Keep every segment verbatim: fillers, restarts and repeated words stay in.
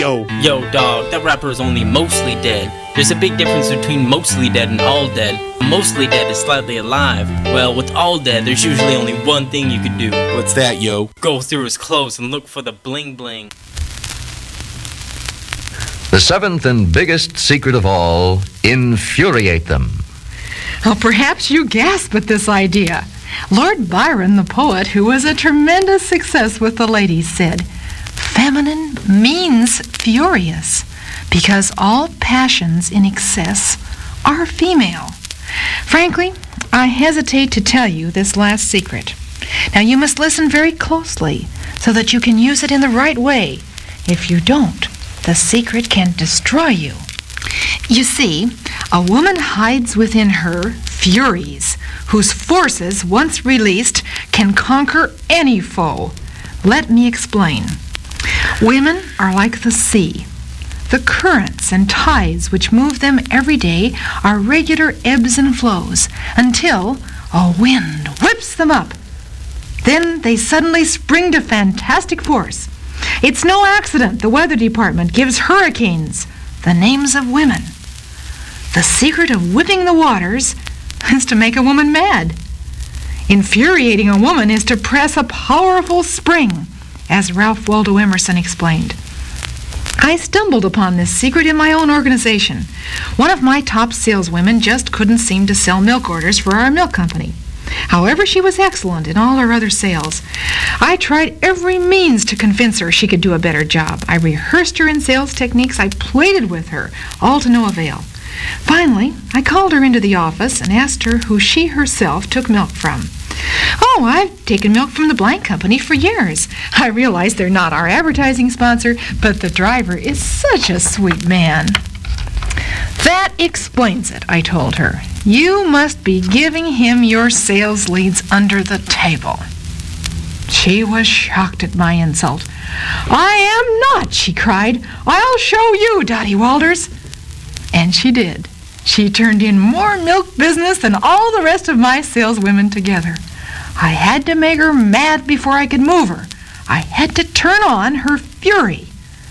Yo. Yo, dog, that rapper is only mostly dead. There's a big difference between mostly dead and all dead. Mostly dead is slightly alive. Well, with all dead, there's usually only one thing you could do. What's that, yo? Go through his clothes and look for the bling bling. The seventh and biggest secret of all, infuriate them. Well, perhaps you gasp at this idea. Lord Byron, the poet, who was a tremendous success with the ladies, said, "Feminine means furious, because all passions in excess are female." Frankly, I hesitate to tell you this last secret. Now, you must listen very closely so that you can use it in the right way. If you don't, the secret can destroy you. You see, a woman hides within her furies, whose forces, once released, can conquer any foe. Let me explain. Women are like the sea. The currents and tides which move them every day are regular ebbs and flows until a wind whips them up. Then they suddenly spring to fantastic force. It's no accident the weather department gives hurricanes the names of women. The secret of whipping the waters is to make a woman mad. Infuriating a woman is to press a powerful spring, as Ralph Waldo Emerson explained. I stumbled upon this secret in my own organization. One of my top saleswomen just couldn't seem to sell milk orders for our milk company. However, she was excellent in all her other sales. I tried every means to convince her she could do a better job. I rehearsed her in sales techniques. I pleaded with her, all to no avail. Finally, I called her into the office and asked her who she herself took milk from. "Oh, I've taken milk from the blank company for years. I realize they're not our advertising sponsor, but the driver is such a sweet man." "That explains it," I told her. "You must be giving him your sales leads under the table." She was shocked at my insult. "I am not," she cried. "I'll show you, Dottie Walters." And she did. She turned in more milk business than all the rest of my saleswomen together. I had to make her mad before I could move her. I had to turn on her fury.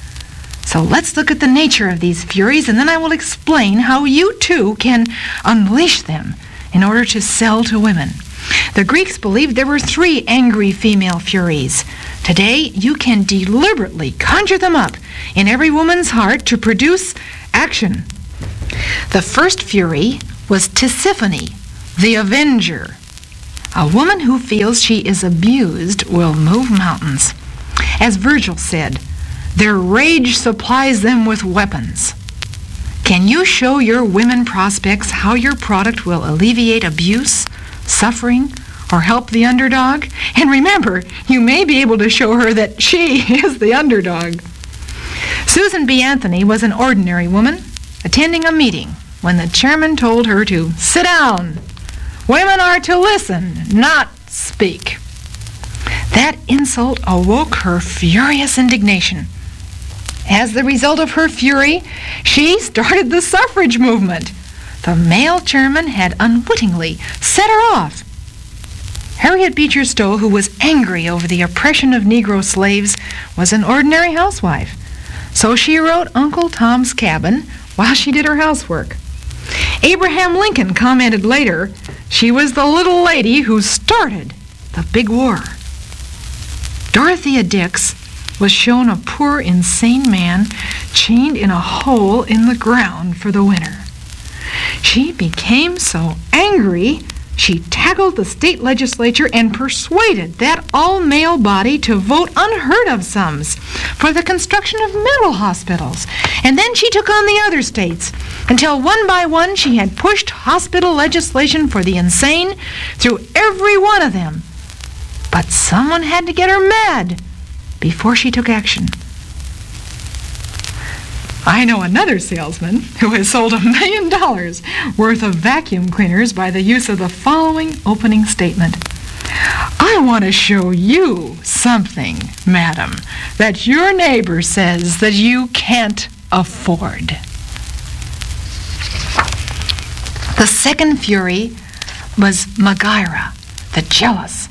So let's look at the nature of these furies, and then I will explain how you too can unleash them in order to sell to women. The Greeks believed there were three angry female furies. Today, you can deliberately conjure them up in every woman's heart to produce action. The first fury was Tisiphone, the Avenger. A woman who feels she is abused will move mountains. As Virgil said, their rage supplies them with weapons. Can you show your women prospects how your product will alleviate abuse, suffering, or help the underdog? And remember, you may be able to show her that she is the underdog. Susan B. Anthony was an ordinary woman attending a meeting when the chairman told her to sit down. Women are to listen, not speak. That insult awoke her furious indignation. As the result of her fury, she started the suffrage movement. The male chairman had unwittingly set her off. Harriet Beecher Stowe, who was angry over the oppression of Negro slaves, was an ordinary housewife. So she wrote Uncle Tom's Cabin while she did her housework. Abraham Lincoln commented later, she was the little lady who started the big war. Dorothea Dix was shown a poor, insane man chained in a hole in the ground for the winter. She became so angry, she tackled the state legislature and persuaded that all-male body to vote unheard-of sums for the construction of mental hospitals. And then she took on the other states, until one by one she had pushed hospital legislation for the insane through every one of them. But someone had to get her mad before she took action. I know another salesman who has sold a million dollars worth of vacuum cleaners by the use of the following opening statement. "I want to show you something, madam, that your neighbor says that you can't afford." The second fury was Megaera, the jealous.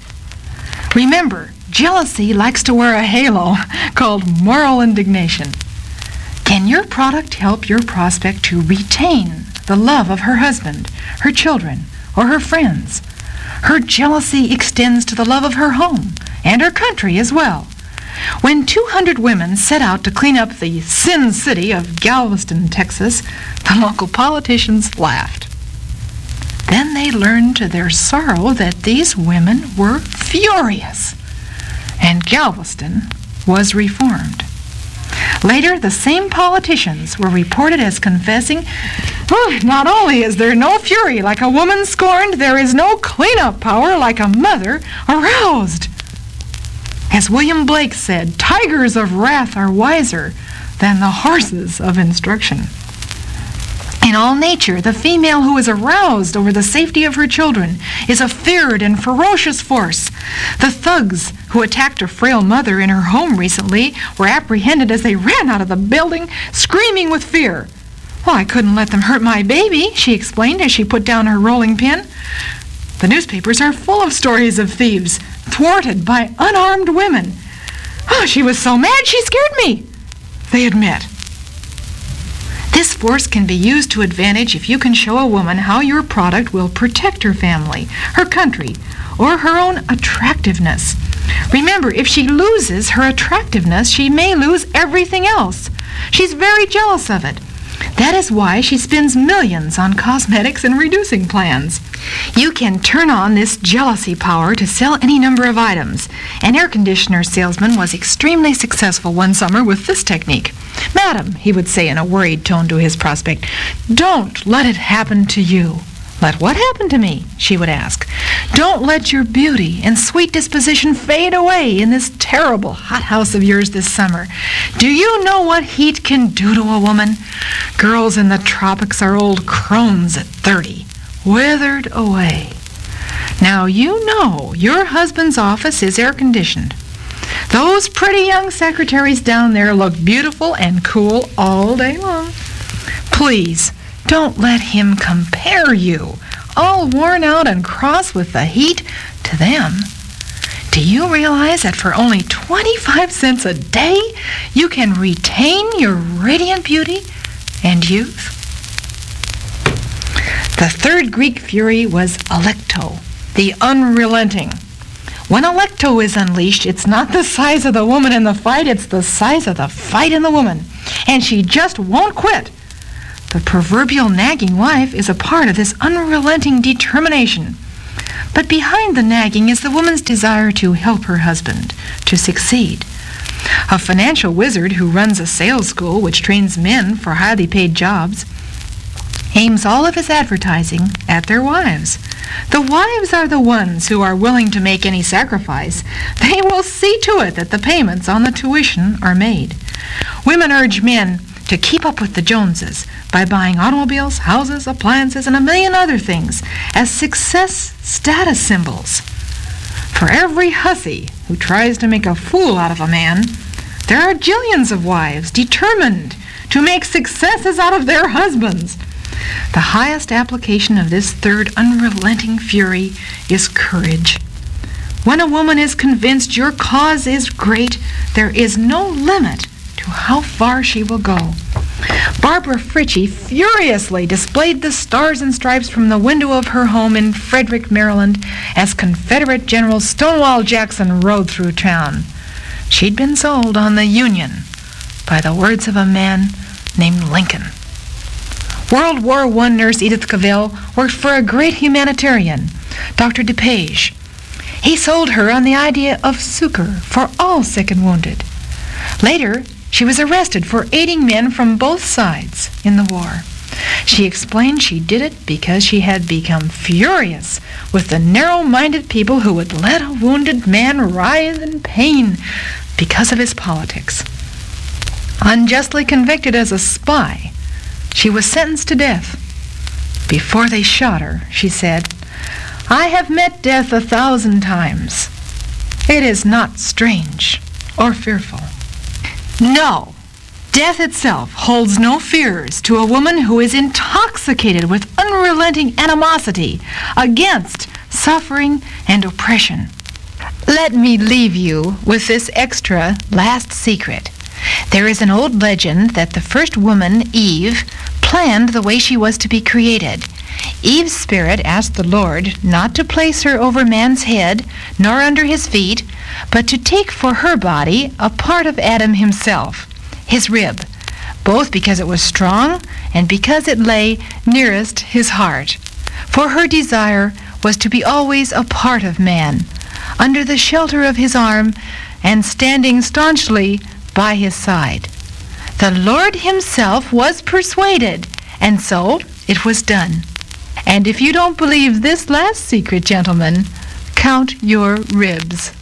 Remember, jealousy likes to wear a halo called moral indignation. Can your product help your prospect to retain the love of her husband, her children, or her friends? Her jealousy extends to the love of her home and her country as well. When two hundred women set out to clean up the Sin City of Galveston, Texas, the local politicians laughed. Then they learned to their sorrow that these women were furious, and Galveston was reformed. Later, the same politicians were reported as confessing, oh, not only is there no fury like a woman scorned, there is no cleanup power like a mother aroused. As William Blake said, tigers of wrath are wiser than the horses of instruction. In all nature, the female who is aroused over the safety of her children is a feared and ferocious force. The thugs who attacked a frail mother in her home recently were apprehended as they ran out of the building, screaming with fear. Well, I couldn't let them hurt my baby, she explained as she put down her rolling pin. The newspapers are full of stories of thieves thwarted by unarmed women. Oh, she was so mad she scared me, they admit. This force can be used to advantage if you can show a woman how your product will protect her family, her country, or her own attractiveness. Remember, if she loses her attractiveness, she may lose everything else. She's very jealous of it. That is why she spends millions on cosmetics and reducing plans. You can turn on this jealousy power to sell any number of items. An air conditioner salesman was extremely successful one summer with this technique. Madam, he would say in a worried tone to his prospect, don't let it happen to you. Let what happen to me? She would ask. Don't let your beauty and sweet disposition fade away in this terrible hothouse of yours this summer. Do you know what heat can do to a woman? Girls in the tropics are old crones at thirty, withered away. Now you know your husband's office is air-conditioned. Those pretty young secretaries down there look beautiful and cool all day long. Please, don't let him compare you, all worn out and cross with the heat, to them. Do you realize that for only twenty-five cents a day, you can retain your radiant beauty and youth? The third Greek fury was Alecto, the unrelenting. When Alecto is unleashed, it's not the size of the woman in the fight, it's the size of the fight in the woman. And she just won't quit. The proverbial nagging wife is a part of this unrelenting determination. But behind the nagging is the woman's desire to help her husband to succeed. A financial wizard who runs a sales school which trains men for highly paid jobs aims all of his advertising at their wives. The wives are the ones who are willing to make any sacrifice. They will see to it that the payments on the tuition are made. Women urge men to keep up with the Joneses by buying automobiles, houses, appliances, and a million other things as success status symbols. For every hussy who tries to make a fool out of a man, there are jillions of wives determined to make successes out of their husbands. The highest application of this third unrelenting fury is courage. When a woman is convinced your cause is great, there is no limit to how far she will go. Barbara Fritchie furiously displayed the stars and stripes from the window of her home in Frederick, Maryland, as Confederate General Stonewall Jackson rode through town. She'd been sold on the Union by the words of a man named Lincoln. World War One nurse Edith Cavell worked for a great humanitarian, Doctor DePage. He sold her on the idea of succor for all sick and wounded. Later, she was arrested for aiding men from both sides in the war. She explained she did it because she had become furious with the narrow-minded people who would let a wounded man writhe in pain because of his politics. Unjustly convicted as a spy, she was sentenced to death. Before they shot her, she said, "I have met death a thousand times. It is not strange or fearful." No, death itself holds no fears to a woman who is intoxicated with unrelenting animosity against suffering and oppression. Let me leave you with this extra last secret. There is an old legend that the first woman, Eve, planned the way she was to be created. Eve's spirit asked the Lord not to place her over man's head, nor under his feet, but to take for her body a part of Adam himself, his rib, both because it was strong and because it lay nearest his heart. For her desire was to be always a part of man, under the shelter of his arm and standing staunchly by his side. The Lord himself was persuaded, and so it was done. And if you don't believe this last secret, gentlemen, count your ribs.